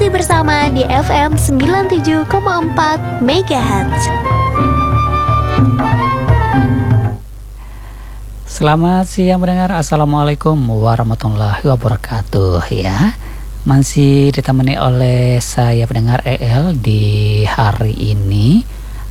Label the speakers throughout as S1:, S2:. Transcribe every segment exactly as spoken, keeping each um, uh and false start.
S1: Masih bersama di F M sembilan puluh tujuh koma empat Megahertz.
S2: Selamat siang mendengar. Assalamualaikum warahmatullahi wabarakatuh ya. Masih ditemani oleh saya pendengar E L di hari ini,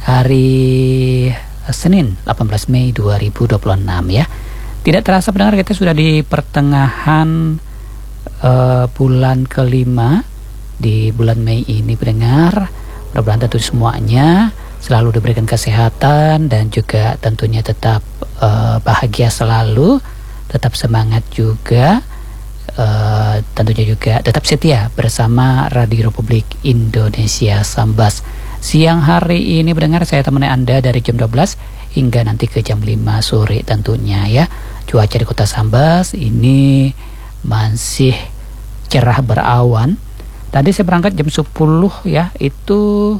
S2: hari Senin delapan belas Mei dua ribu dua puluh enam ya. Tidak terasa pendengar, kita sudah di pertengahan uh, bulan kelima di bulan Mei ini pendengar. Mudah-mudahan tentu semuanya selalu diberikan kesehatan dan juga tentunya tetap uh, bahagia selalu, tetap semangat juga. Uh, tentunya juga tetap setia bersama Radio Republik Indonesia Sambas. Siang hari ini mendengar saya temani Anda dari jam dua belas hingga nanti ke jam lima sore tentunya ya. Cuaca di Kota Sambas ini masih cerah berawan. Tadi saya berangkat jam sepuluh ya, itu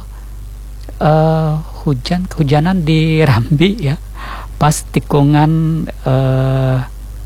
S2: uh, hujan kehujanan di Rambi ya. Pas tikungan uh,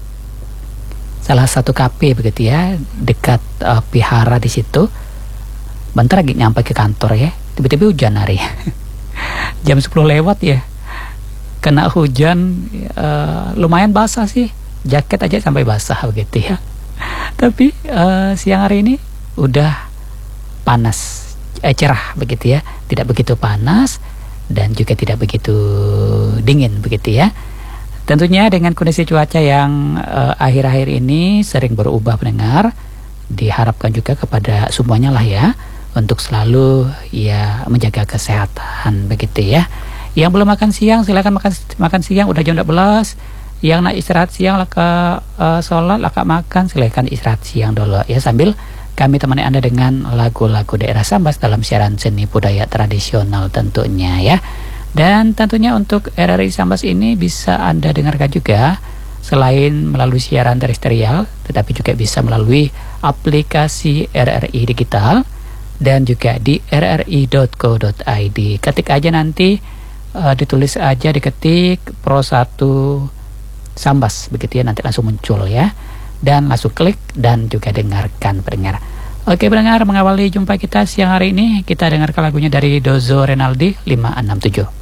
S2: salah satu kafe begitu ya, dekat uh, Pihara di situ. Bentar lagi nyampe ke kantor ya, tiba-tiba hujan hari. Jam sepuluh lewat ya, kena hujan, uh, lumayan basah sih, jaket aja sampai basah begitu ya. Tapi uh, siang hari ini udah panas, eh, cerah begitu ya, tidak begitu panas dan juga tidak begitu dingin begitu ya. Tentunya dengan kondisi cuaca yang uh, akhir-akhir ini sering berubah pendengar, diharapkan juga kepada semuanya lah ya untuk selalu ya menjaga kesehatan begitu ya. Yang belum makan siang silakan makan makan siang, udah jam dua belas. Yang nak istirahat siang laka uh, sholat laka makan, silakan istirahat siang dulu ya, sambil kami temani Anda dengan lagu-lagu daerah Sambas dalam siaran seni budaya tradisional tentunya ya. Dan tentunya untuk R R I Sambas ini bisa Anda dengarkan juga selain melalui siaran terestrial, tetapi juga bisa melalui aplikasi R R I Digital dan juga di r r i dot co dot i d. Ketik aja nanti, uh, ditulis aja, diketik Pro satu Sambas begitu ya, nanti langsung muncul ya. Dan langsung klik dan juga dengarkan pendengar. Oke pendengar, mengawali jumpa kita siang hari ini, kita dengarkan lagunya dari Dozo Renaldi lima enam tujuh.